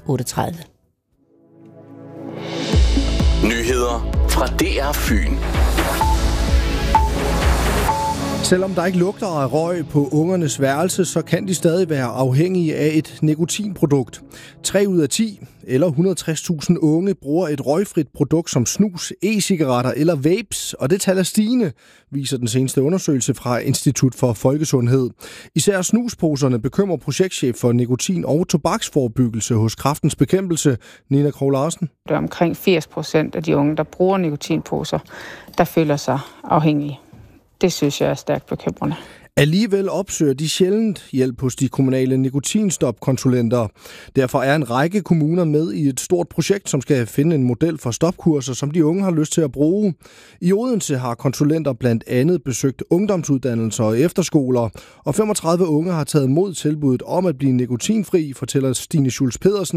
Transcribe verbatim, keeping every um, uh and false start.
otte tredive. Nyheder fra D R Fyn. Selvom der ikke lugter af røg på ungernes værelse, så kan de stadig være afhængige af et nikotinprodukt. tre ud af ti, eller et hundrede og tres tusind unge, bruger et røgfrit produkt som snus, e-cigaretter eller vapes, og det tal er stigende, viser den seneste undersøgelse fra Institut for Folkesundhed. Især snusposerne bekymrer projektchef for nikotin- og tobaksforebyggelse hos Kræftens Bekæmpelse, Nina Krog Larsen. Det er omkring firs procent af de unge, der bruger nikotinposer, der føler sig afhængige. Det synes jeg er stærkt bekymrende. Alligevel opsøger de sjældent hjælp hos de kommunale nikotinstopkonsulenter. Derfor er en række kommuner med i et stort projekt, som skal finde en model for stopkurser, som de unge har lyst til at bruge. I Odense har konsulenter blandt andet besøgt ungdomsuddannelser og efterskoler, og femogtredive unge har taget mod tilbuddet om at blive nikotinfri, fortæller Stine Schultz Pedersen,